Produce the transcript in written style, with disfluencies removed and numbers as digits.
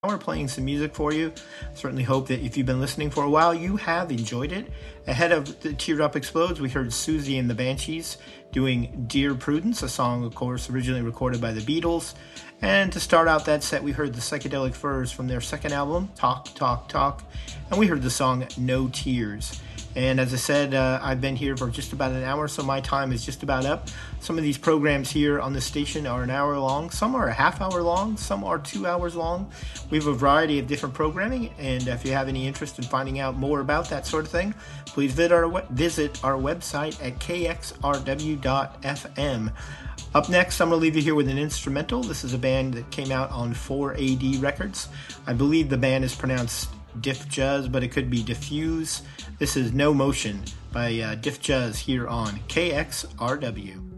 We're playing some music for you. Certainly hope that if you've been listening for a while, you have enjoyed it. Ahead of the Teardrop Explodes, we heard Susie and the Banshees doing Dear Prudence, a song, of course, originally recorded by the Beatles. And to start out that set, we heard the Psychedelic Furs from their second album, Talk, Talk, Talk. And we heard the song No Tears. And as I said, I've been here for just about an hour, so my time is just about up. Some of these programs here on the station are an hour long. Some are a half hour long. Some are 2 hours long. We have a variety of different programming, and if you have any interest in finding out more about that sort of thing, please visit our website at kxrw.fm. Up next, I'm going to leave you here with an instrumental. This is a band that came out on 4AD Records. I believe the band is pronounced Diff Juzz, but it could be Diffuse. This is No Motion by Diff Juzz here on KXRW.